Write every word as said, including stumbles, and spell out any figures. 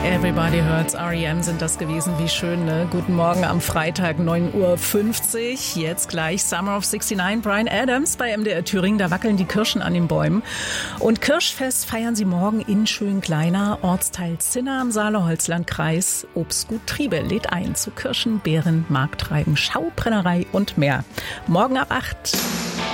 Everybody Hurts, R E M sind das gewesen. Wie schön, ne? Guten Morgen am Freitag, neun Uhr fünfzig. Jetzt gleich Summer of neunundsechzig. Bryan Adams bei M D R Thüringen. Da wackeln die Kirschen an den Bäumen. Und Kirschfest feiern sie morgen in Schönkleiner, Ortsteil Zinna im Saale-Holzland-Kreis. Obstgut Triebe lädt ein zu Kirschen, Beeren, Markttreiben, Schaubrennerei und mehr. Morgen ab acht.